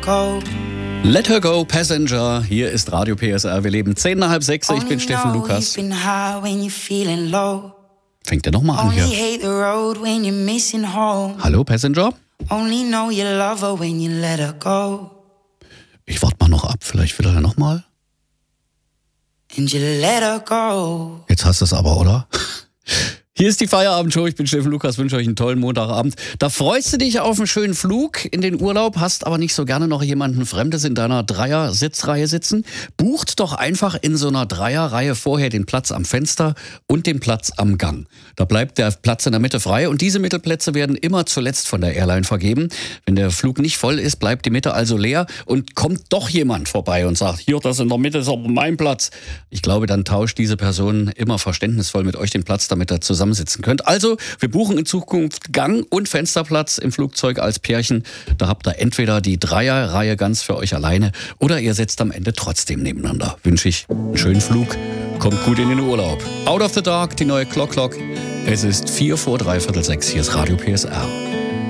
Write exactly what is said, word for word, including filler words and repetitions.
go. Let her go, Passenger. Hier ist Radio P S R. Wir leben zehn nach halb sechs. Ich bin Steffen Lukas. Fängt er nochmal an hier. Hallo, Passenger. Ich warte mal noch ab. Vielleicht will er ja nochmal. Jetzt hast du es aber, oder? Hier ist die Feierabendshow, ich bin Steffen Lukas, wünsche euch einen tollen Montagabend. Da freust du dich auf einen schönen Flug in den Urlaub, hast aber nicht so gerne noch jemanden Fremdes in deiner Dreier-Sitzreihe sitzen. Bucht doch einfach in so einer Dreierreihe vorher den Platz am Fenster und den Platz am Gang. Da bleibt der Platz in der Mitte frei und diese Mittelplätze werden immer zuletzt von der Airline vergeben. Wenn der Flug nicht voll ist, bleibt die Mitte also leer und kommt doch jemand vorbei und sagt, hier, das in der Mitte ist aber mein Platz. Ich glaube, dann tauscht diese Person immer verständnisvoll mit euch den Platz, damit er zusammen sitzen könnt. Also, wir buchen in Zukunft Gang- und Fensterplatz im Flugzeug als Pärchen. Da habt ihr entweder die Dreierreihe ganz für euch alleine oder ihr sitzt am Ende trotzdem nebeneinander. Wünsche ich einen schönen Flug. Kommt gut in den Urlaub. Out of the Dark, die neue Clock Clock. Es ist vier vor dreiviertel sechs. Hier ist Radio P S R.